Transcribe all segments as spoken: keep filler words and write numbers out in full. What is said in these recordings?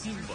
新闻。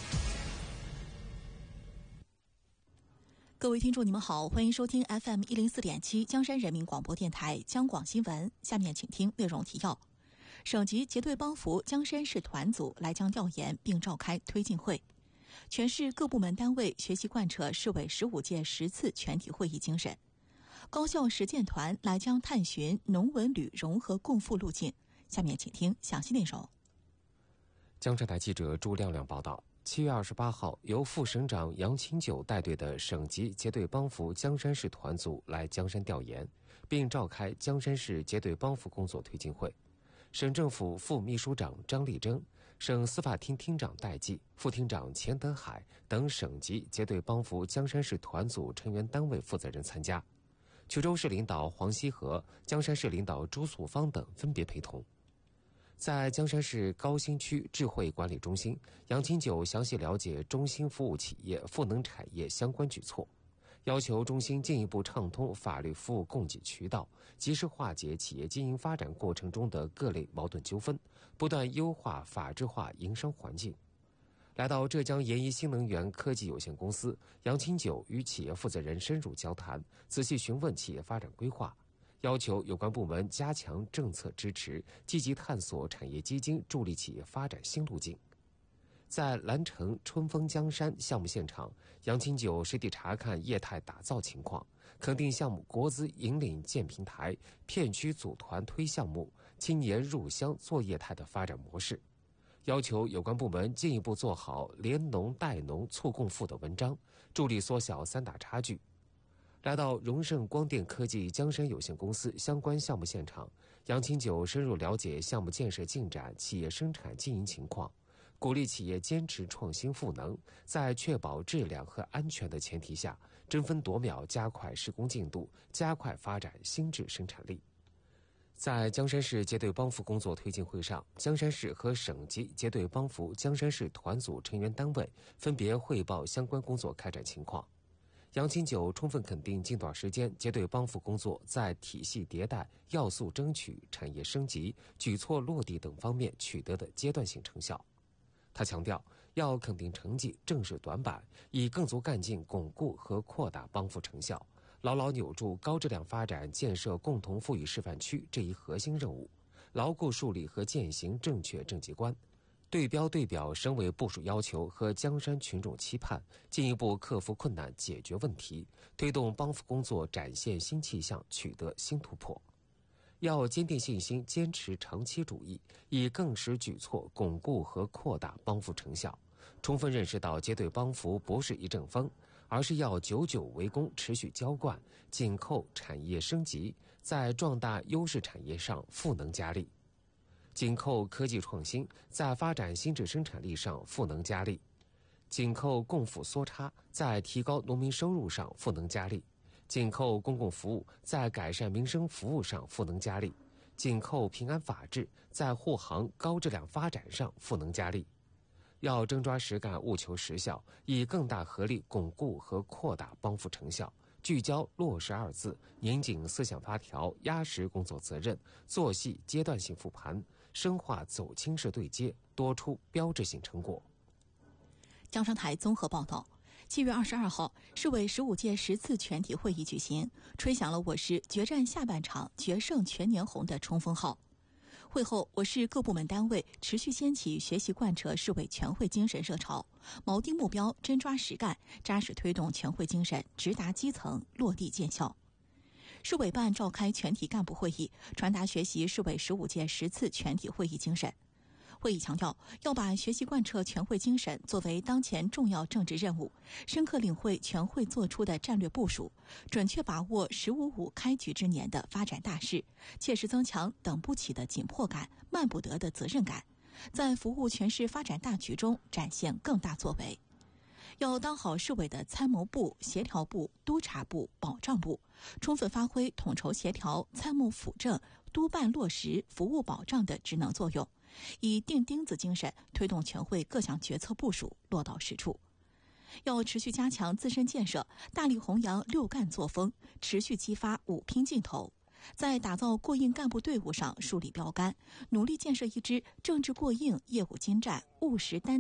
各位听众，你们好，欢迎收听 F M 一零四点七江山人民广播电台江广新闻。下面请听内容提要：省级结对帮扶江山市团组来江调研并召开推进会。全市各部门单位学习贯彻市委十五届十次全体会议精神。高校实践团来江探寻农文旅融合共富路径。下面请听详细内容。 江浙台记者朱亮亮报道，七月二十八号，由副省长杨清九带队的省级结对帮扶江山市团组来江山调研，并召开江山市结对帮扶工作推进会。省政府副秘书长张立征、省司法厅厅长戴季、副厅长钱德海等省级结对帮扶江山市团组成员单位负责人参加。衢州市领导黄希和、江山市领导朱素芳等分别陪同。在江山市高新区智慧管理中心，杨清九详细了解中心服务企业赋能产业相关举措，要求中心进一步畅通法律服务供给渠道，及时化解企业经营发展过程中的各类矛盾纠纷，不断优化法治化营商环境。来到浙江研一新能源科技有限公司，杨清九与企业负责人深入交谈，仔细询问企业发展规划，要求有关部门加强政策支持，积极探索产业基金助力企业发展新路径。在蓝城春风江山项目现场，杨清九实地查看业态打造情况，肯定项目国资引领建平台、片区组团推项目、青年入乡做业态的发展模式，要求有关部门进一步做好联农带农促共富的文章，助力缩小三大差距。来到荣盛光电科技江山有限公司相关项目现场，杨清九深入了解项目建设进展、企业生产经营情况，鼓励企业坚持创新赋能，在确保质量和安全的前提下，争分夺秒加快施工进度，加快发展新质生产力。在江山市结对帮扶工作推进会上，江山市和省级结对帮扶江山市团组成员单位分别汇报相关工作开展情况。杨清九充分肯定近段时间结对帮扶工作在体系迭代、要素争取、产业升级、举措落地等方面取得的阶段性成效。他强调，要肯定成绩、正视短板，以更足干劲巩固和扩大帮扶成效，牢牢扭住高质量发展建设共同富裕示范区这一核心任务，牢固树立和践行正确政绩观，对标对表省委部署要求和江山群众期盼，进一步克服困难、解决问题，推动帮扶工作展现新气象，取得新突破。要坚定信心，坚持长期主义，以更实举措巩固和扩大帮扶成效，充分认识到结对帮扶不是一阵风，而是要久久为功，持续浇灌，紧扣产业升级，在壮大优势产业上赋能加力；紧扣科技创新，在发展新质生产力上赋能加力；紧扣共富缩差，在提高农民收入上赋能加力；紧扣公共服务，在改善民生服务上赋能加力；紧扣平安法治，在护航高质量发展上赋能加力。要真抓实干，务求实效，以更大合力巩固和扩大帮扶成效，聚焦落实二字，拧紧思想发条，压实工作责任，做细阶段性复盘，深化走亲式对接，多出标志性成果。 江山台综合报道，七月二十二号，市委十五届十次全体会议举行，吹响了我市决战下半场、决胜全年红的冲锋号。会后，我市各部门单位持续掀起学习贯彻市委全会精神热潮，锚定目标，真抓实干，扎实推动全会精神直达基层，落地见效。市委办召开全体干部会议，传达学习市委十五届十次全体会议精神。会议强调，要把学习贯彻全会精神作为当前重要政治任务，深刻领会全会作出的战略部署，准确把握“十五五”开局之年的发展大势，切实增强等不起的紧迫感、慢不得的责任感，在服务全市发展大局中展现更大作为。要当好市委的参谋部、协调部、督察部、保障部，充分发挥统筹协调、参谋辅政、督办落实服务保障的职能作用，以钉钉子精神推动全会各项决策部署落到实处。要持续加强自身建设，大力弘扬六干作风，持续激发五拼劲头，在打造过硬干部队伍上树立标杆，努力建设一支政治过硬、业务精湛、务实担